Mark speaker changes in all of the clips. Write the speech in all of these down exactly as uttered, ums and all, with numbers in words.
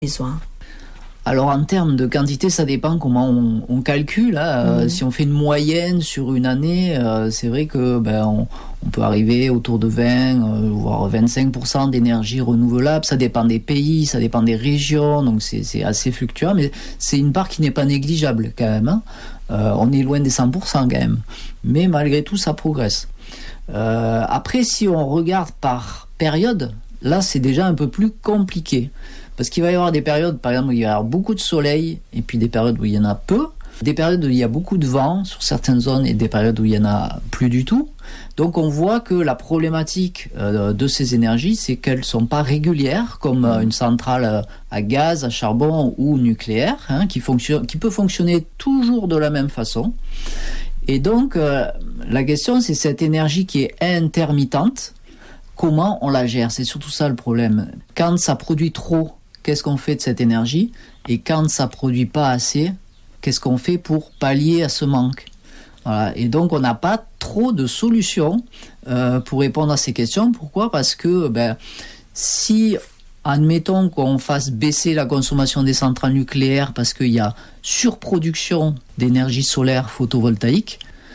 Speaker 1: besoin?
Speaker 2: Alors en termes de quantité, ça dépend comment on, on calcule. Hein. Mmh. Si on fait une moyenne sur une année, euh, c'est vrai que ben on, on peut arriver autour de vingt, euh, voire vingt-cinq pour cent d'énergie renouvelable. Ça dépend des pays, ça dépend des régions, donc c'est, c'est assez fluctuant, mais c'est une part qui n'est pas négligeable quand même. Hein. Euh, on est loin des cent pour cent quand même, mais malgré tout, ça progresse. Euh, après, si on regarde par période, là, c'est déjà un peu plus compliqué. Parce qu'il va y avoir des périodes, par exemple, où il va y avoir beaucoup de soleil, et puis des périodes où il y en a peu, des périodes où il y a beaucoup de vent sur certaines zones, et des périodes où il y en a plus du tout. Donc on voit que la problématique euh, de ces énergies, c'est qu'elles ne sont pas régulières, comme euh, une centrale à gaz, à charbon ou nucléaire, hein, qui, fonctionne, qui peut fonctionner toujours de la même façon. Et donc, euh, la question, c'est cette énergie qui est intermittente, comment on la gère? C'est surtout ça le problème. Quand ça produit trop, qu'est-ce qu'on fait de cette énergie? Et quand ça produit pas assez, qu'est-ce qu'on fait pour pallier à ce manque? Voilà. Et donc, on n'a pas trop de solutions euh, pour répondre à ces questions. Pourquoi? Parce que ben, si, admettons qu'on fasse baisser la consommation des centrales nucléaires parce qu'il y a surproduction d'énergie solaire photovoltaïque,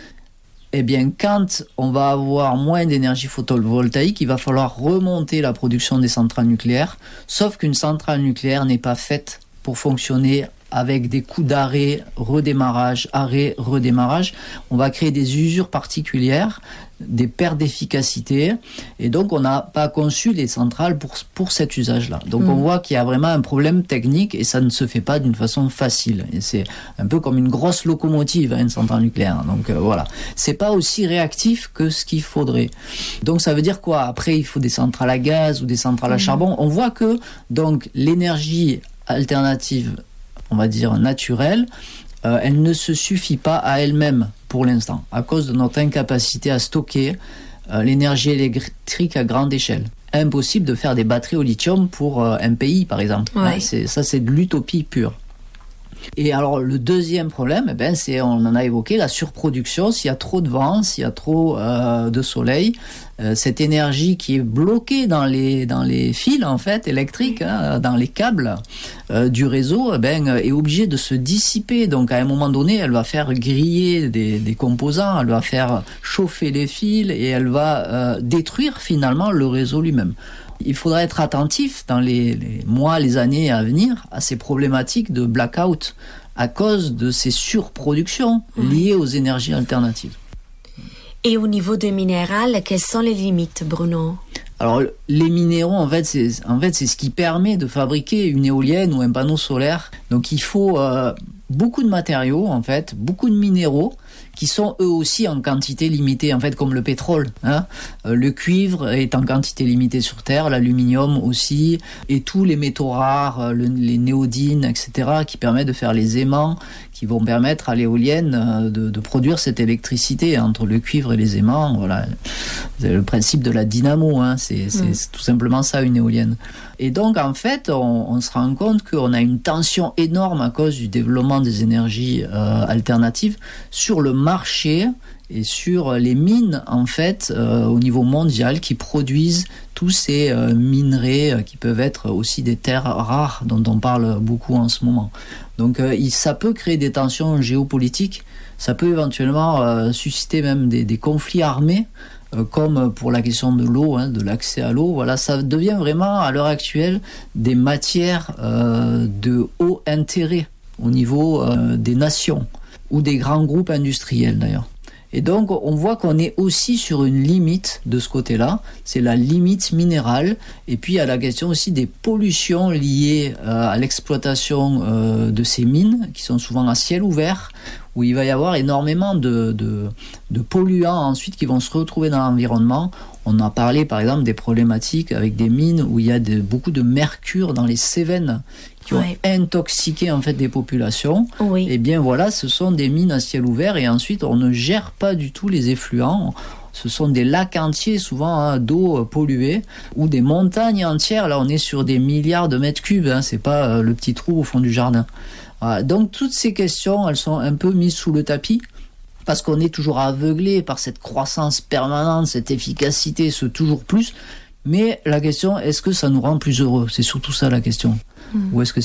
Speaker 2: eh bien, quand on va avoir moins d'énergie photovoltaïque, il va falloir remonter la production des centrales nucléaires, sauf qu'une centrale nucléaire n'est pas faite pour fonctionner avec des coups d'arrêt, redémarrage, arrêt, redémarrage. On va créer des usures particulières, des pertes d'efficacité, et donc on n'a pas conçu les centrales pour, pour cet usage-là. Donc mmh. on voit qu'il y a vraiment un problème technique, et ça ne se fait pas d'une façon facile. Et c'est un peu comme une grosse locomotive, hein, une centrale nucléaire. Donc euh, voilà, c'est pas aussi réactif que ce qu'il faudrait. Donc ça veut dire quoi? Après, il faut des centrales à gaz ou des centrales à mmh. charbon. On voit que donc l'énergie alternative, on va dire naturelle, euh, elle ne se suffit pas à elle-même pour l'instant, à cause de notre incapacité à stocker euh, l'énergie électrique à grande échelle. Impossible de faire des batteries au lithium pour euh, un pays, par exemple. Ouais. Hein, c'est, ça, c'est de l'utopie pure. Et alors, le deuxième problème, eh ben, c'est, on en a évoqué, la surproduction. S'il y a trop de vent, s'il y a trop euh, de soleil, euh, cette énergie qui est bloquée dans les, dans les fils, en fait, électriques, hein, dans les câbles euh, du réseau, eh ben, est obligée de se dissiper. Donc, à un moment donné, elle va faire griller des, des composants, elle va faire chauffer les fils et elle va euh, détruire finalement le réseau lui-même. Il faudra être attentif dans les, les mois, les années à venir à ces problématiques de blackout à cause de ces surproductions liées aux énergies alternatives.
Speaker 1: Et au niveau des minéraux, quelles sont les limites, Bruno?
Speaker 2: Alors, les minéraux, en fait, c'est, en fait, c'est ce qui permet de fabriquer une éolienne ou un panneau solaire. Donc, il faut euh, beaucoup de matériaux, en fait, beaucoup de minéraux, qui sont eux aussi en quantité limitée, en fait, comme le pétrole. Hein. Euh, le cuivre est en quantité limitée sur Terre, l'aluminium aussi, et tous les métaux rares, le, les néodynes, et cetera, qui permettent de faire les aimants, qui vont permettre à l'éolienne de, de produire cette électricité entre le cuivre et les aimants. Voilà, c'est le principe de la dynamo, hein. c'est, c'est, mmh. c'est tout simplement ça, une éolienne. Et donc, en fait, on, on se rend compte qu'on a une tension énorme à cause du développement des énergies euh, alternatives sur le marché et sur les mines, en fait, euh, au niveau mondial, qui produisent tous ces euh, minerais euh, qui peuvent être aussi des terres rares, dont on parle beaucoup en ce moment. Donc, euh, ça peut créer des tensions géopolitiques, ça peut éventuellement euh, susciter même des, des conflits armés, euh, comme pour la question de l'eau, hein, de l'accès à l'eau. Voilà, ça devient vraiment, à l'heure actuelle, des matières euh, de haut intérêt au niveau euh, des nations, ou des grands groupes industriels d'ailleurs. Et donc, on voit qu'on est aussi sur une limite de ce côté-là, c'est la limite minérale. Et puis, il y a la question aussi des pollutions liées euh, à l'exploitation euh, de ces mines, qui sont souvent à ciel ouvert, où il va y avoir énormément de, de, de polluants ensuite qui vont se retrouver dans l'environnement. On a parlé, par exemple, des problématiques avec des mines où il y a de, beaucoup de mercure dans les Cévennes, qui ont ouais. intoxiqué en fait des populations. Oui. Et bien voilà, ce sont des mines à ciel ouvert et ensuite on ne gère pas du tout les effluents. Ce sont des lacs entiers souvent hein, d'eau polluée ou des montagnes entières. Là on est sur des milliards de mètres cubes, hein, c'est pas euh, le petit trou au fond du jardin. Voilà. Donc toutes ces questions, elles sont un peu mises sous le tapis. Parce qu'on est toujours aveuglé par cette croissance permanente, cette efficacité, ce toujours plus. Mais la question, est-ce que ça nous rend plus heureux? C'est surtout ça la question. Mmh. Ou est-ce que